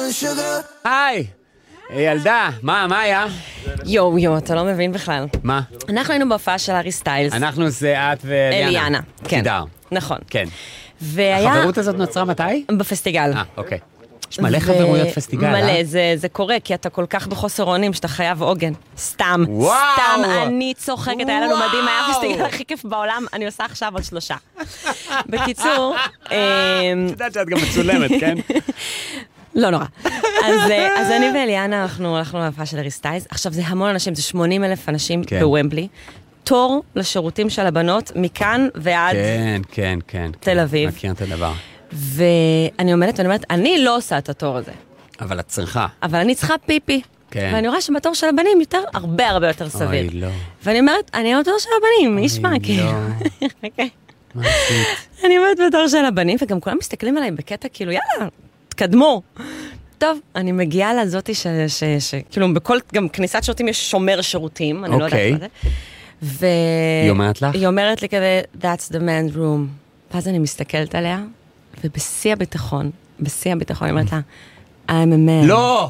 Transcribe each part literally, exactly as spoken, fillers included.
היי, ילדה, מה, מה היה? יו, יו, אתה לא מבין בכלל. מה? אנחנו היינו בהופעה של הארי סטיילס. אנחנו זה את ואליאנה. אליאנה, כן. תידר. נכון. כן. והיה... החברות הזאת נוצרה מתי? בפסטיגל. אה, אוקיי. יש מלא חברויות פסטיגל, אה? מלא, זה, זה קורה, כי אתה כל כך בחוסר אונים שאתה חייב עוגן. סתם, וואו! סתם, אני צוחקת, היה לנו וואו! מדהים, היה הפסטיגל הכי כיף בעולם, אני עושה עכשיו עוד שלושה. בקיצור... את יודעת שאת גם מצולמת, כן? לא נורא. אז, אז אני ואליאנה, אנחנו הלכנו להופעה של הארי סטיילס, עכשיו זה המון אנשים, זה שמונים אלף אנשים כן. בוומבלי, תור לשירותים של הבנות, מכאן ועד כן, כן, כן. תל אביב. מכיר את הדבר. ואני אומרת, אני אומרת, אני לא עושה את התור הזה. אבל את צריכה. אבל אני צריכה פיפי. כן. ואני רואה שבתור של הבנים יותר, הרבה הרבה יותר סביר. אוי, לא. ואני אומרת, אני בתור של הבנים, מי ישמע, כאילו. אוקיי. מה עשית? אני אומרת בתור של הבנים, וגם כולם מסתכלים עליי בקטע, כאילו, יאללה, תקדמו. טוב, אני מגיעה לזאתי ש... ש... ש... כאילו, בכל, גם כניסת שירותים יש שומר שירותים, אני לא יודעת מה זה. ו... היא אומרת לך? היא אומרת לי כזה, that's the man's room. ואז אני מסתכלת עליה, ובשיא הביטחון, בשיא הביטחון, היא אומרת לה, I'm a man. לא!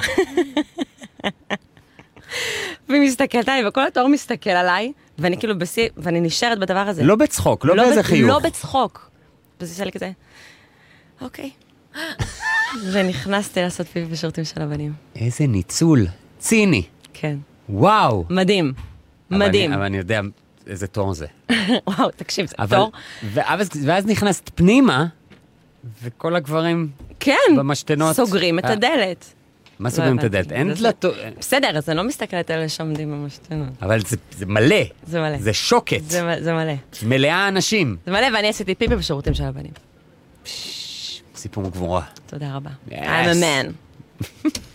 והיא מסתכלת עליי, וכל התור מסתכל עליי, ואני כאילו בשיא, ואני נשארת בדבר הזה. לא בצחוק, לא באיזה חיוך. לא בצחוק. וזה עושה לי כזה, אוקיי. ונכנסתי לעשות פיפי בשירותים של הבנים. איזה ניצול, ציני. כן. וואו. מדהים. מדהים. אבל אני יודע איזה תור זה. וואו, תקשיב, זה אבל, תור. ואז, ואז נכנסת פנימה, וכל הגברים כן. במשתנות. סוגרים את הדלת. מה סוגרים את הדלת? אין דלתות. בסדר, אז אני לא מסתכלת על אלה שעומדים במשתנות. אבל זה, זה מלא. זה מלא. זה שוקת. זה, זה מלא. מלאה אנשים. זה מלא, ואני עשיתי פיפי בשירותים של הבנים. סיפור גבורה. תודה רבה. Yes. I'm a man.